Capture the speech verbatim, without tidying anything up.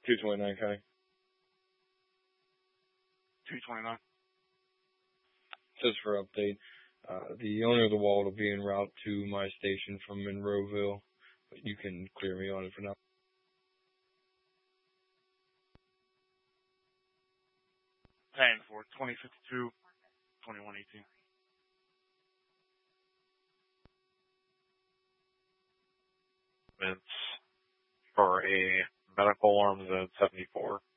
two twenty-nine K. two twenty-nine. Just for update, uh, the owner of the wall will be en route to my station from Monroeville, but you can clear me on it for now. Paying for twenty fifty-two, twenty-one eighteen. It's for a medical arms at seventy-four.